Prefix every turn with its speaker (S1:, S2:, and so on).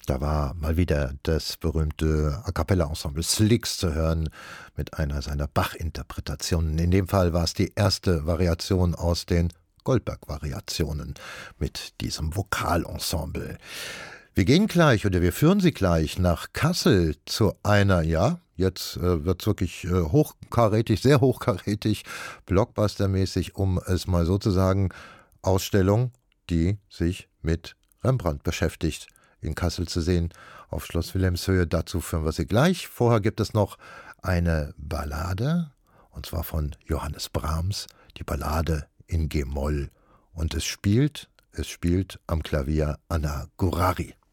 S1: Da war mal wieder das berühmte A-cappella-Ensemble Slicks zu hören mit einer seiner Bach-Interpretationen. In dem Fall war es die erste Variation aus den Goldberg-Variationen mit diesem Vokalensemble. Wir gehen gleich oder wir führen Sie gleich nach Kassel zu einer, ja, jetzt wird es wirklich hochkarätig, sehr hochkarätig, blockbustermäßig, um es mal so zu sagen, Ausstellung, die sich mit Rembrandt beschäftigt, in Kassel zu sehen, auf Schloss Wilhelmshöhe. Dazu führen wir Sie gleich. Vorher gibt es noch eine Ballade, und zwar von Johannes Brahms, die Ballade in G-Moll. Und es spielt am Klavier Anna Gurari.